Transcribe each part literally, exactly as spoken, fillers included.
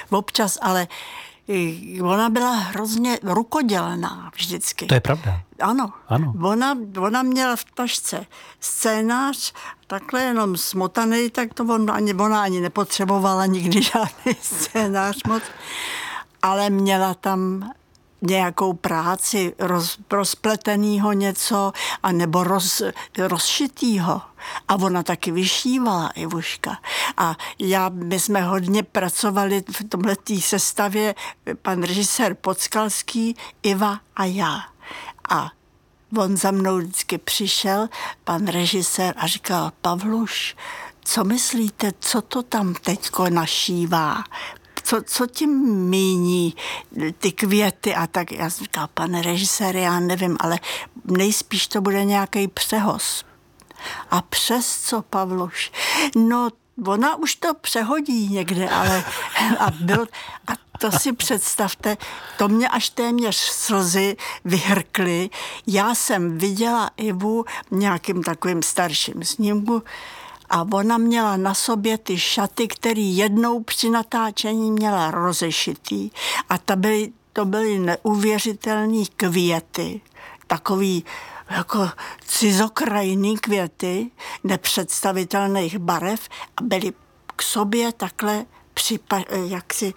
občas, ale ona byla hrozně rukodělná vždycky. To je pravda. Ano. ano. Ona, ona měla v tašce scénář, takhle jenom smotaný, tak to on ani, ona ani nepotřebovala nikdy žádný scénář moc, ale měla tam nějakou práci, roz, rozpletenýho něco, anebo roz, rozšitýho. A ona taky vyšívala, Ivuška. A já, my jsme hodně pracovali v tomhletý sestavě, pan režisér Podskalský, Iva a já. A on za mnou vždycky přišel, pan režisér, a říkal, Pavluš, co myslíte, co to tam teďko našívá? Co, co tím míní ty květy a tak? Já jsem říkal, pane režisér, já nevím, ale nejspíš to bude nějaký přehoz. A přes co, Pavluš? No, ona už to přehodí někde, ale a, byl, a to si představte, to mě až téměř slzy vyhrkly. Já jsem viděla Ivu nějakým takovým starším snímku, a ona měla na sobě ty šaty, které jednou při natáčení měla rozešitý. A to byly, to byly neuvěřitelné květy, takový jako cizokrajný květy, nepředstavitelných barev a byly k sobě takhle připa, jak si,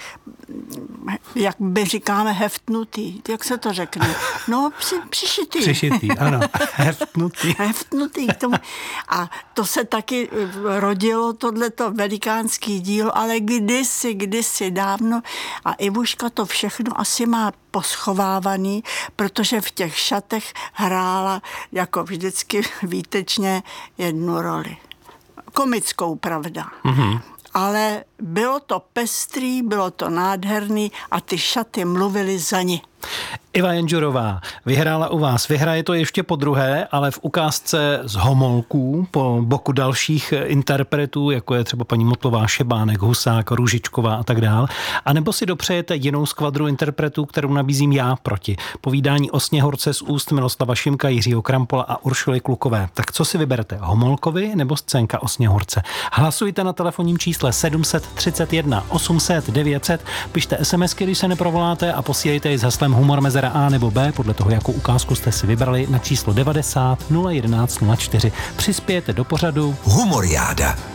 jak by říkáme, heftnutý. Jak se to řekne? No, při, přišitý. Přišitý, ano. Heftnutý. Heftnutý. K tomu. A to se taky rodilo, tohleto velikánský dílo, ale kdysi, kdysi dávno. A Ivuška to všechno asi má poschovávaný, protože v těch šatech hrála jako vždycky výtečně jednu roli. Komickou, pravda. Mhm. Ale bylo to pestrý, bylo to nádherný a ty šaty mluvily za ní. Iva Janžurová vyhrála u vás. Vyhraje to ještě po druhé, ale v ukázce z Homolků po boku dalších interpretů, jako je třeba paní Motlová, Šebánek, Husák, Růžičková a tak dál. A nebo si dopřejete jinou skvadru interpretů, kterou nabízím já proti. Povídání o Sněhorce z úst Miloslava Šimka, Jiřího Krampola a Uršuly Klukové. Tak co si vyberete? Homolkovi nebo scénka o Sněhorce? Hlasujte na telefonním čísle sedm tři jedna osm set devět set, pište SMSky, když se neprovoláte, a posílejte je s heslem Humor mezera A nebo B, podle toho, jakou ukázku jste si vybrali, na číslo devadesát nula jedenáct nula čtyři. Přispějete do pořadu Humoriáda.